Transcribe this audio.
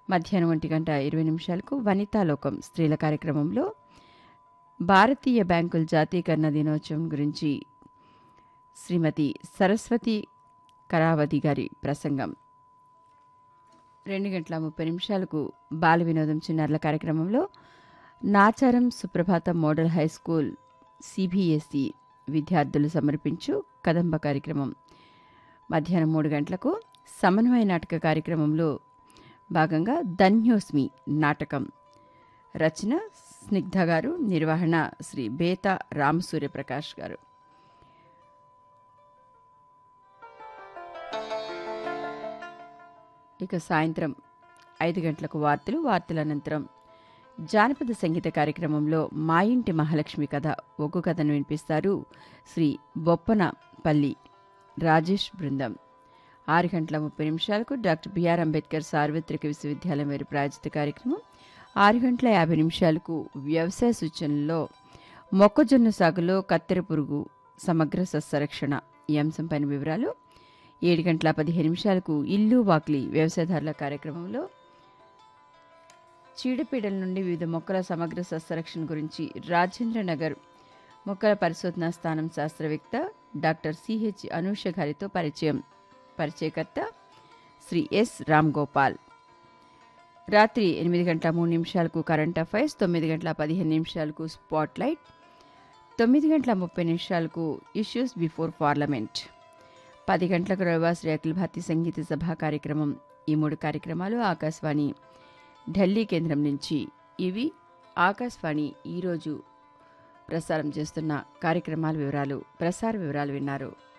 మధ్యాహ్నం 1:20 వనితాలోకం స్త్రీల కార్యక్రమంలో భారతీయ బ్యాంకుల జాతీకరణ దినోత్సవం గురించి శ్రీమతి సరస్వతి కరావతి గారి ప్రసంగం. 2:30 బాల వినోదం చిన్నారుల కార్యక్రమంలో నాచారం సుప్రభాతం మోడల్ హై స్కూల్ సిబిఎస్ఈ విద్యార్థులు సమర్పించు కదంబ కార్యక్రమం. మధ్యాహ్నం 3 గంటలకు సమన్వయ నాటక కార్యక్రమంలో భాగంగా ధన్యోస్మి నాటకం రచన స్నిగ్ధ గారు, నిర్వహణ శ్రీ బేతా రామసూర్యప్రకాష్ గారు. ఇక సాయంత్రం 5 గంటలకు వార్తల అనంతరం జానపద సంగీత కార్యక్రమంలో మా ఇంటి మహాలక్ష్మి కథ ఒగ్గు కథను వినిపిస్తారు శ్రీ బొప్పనపల్లి రాజేష్ బృందం. 6:30 డాక్టర్ బిఆర్ అంబేద్కర్ సార్వత్రిక విశ్వవిద్యాలయం వారి ప్రాయోజిత కార్యక్రమం. 6:50 వ్యవసాయ సూచనల్లో మొక్కజొన్న సాగులో కత్తెర పురుగు సమగ్ర సస్యరక్షణ ఈ అంశంపైన వివరాలు. 7:15 ఇల్లు వాక్లీ వ్యవసాయదారుల కార్యక్రమంలో చీడపీడల నుండి వివిధ మొక్కల సమగ్ర సస్యరక్షణ గురించి రాజేంద్రనగర్ మొక్కల పరిశోధనా స్థానం శాస్త్రవేత్త డాక్టర్ సిహెచ్ అనూష గారితో పరిచయకర్త శ్రీ ఎస్ రామ్ గోపాల్. రాత్రి 8:03 current affairs, 9:15 spot light, 9:30 issues before parliament, 10 గంటలకు రవివాసరి అఖిల భారతీయ సంగీత సభ కార్యక్రమం. ఈ 3 కార్యక్రమాలు ఆకాశవాణి ఢిల్లీ కేంద్రం నుంచి. ఇవి ఆకాశవాణి ఈరోజు ప్రసారం చేస్తున్న కార్యక్రమాల వివరాలు, ప్రసార వివరాలు విన్నారు.